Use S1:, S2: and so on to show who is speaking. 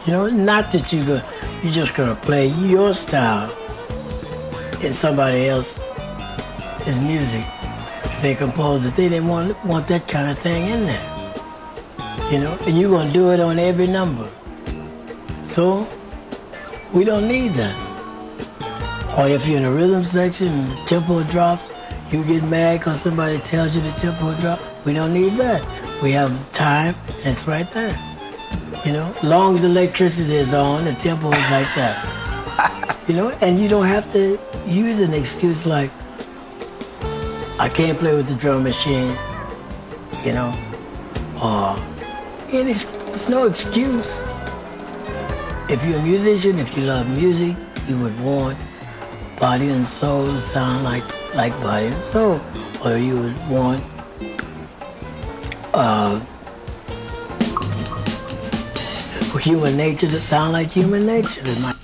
S1: You know, not that you're just gonna play your style in somebody else's music. If they compose it, they didn't want that kind of thing in there. You know, and you're gonna do it on every number. So we don't need that. Or if you're in the rhythm section, tempo drops, you get mad because somebody tells you the tempo drop. We don't need that. We have time, and it's right there. You know, long as the electricity is on, the tempo is like that. You know, and you don't have to use an excuse like, I can't play with the drum machine, you know, or it's no excuse. If you're a musician, if you love music, you would want Body and Soul to sound like Body and Soul, or you would want Human Nature to sound like Human Nature.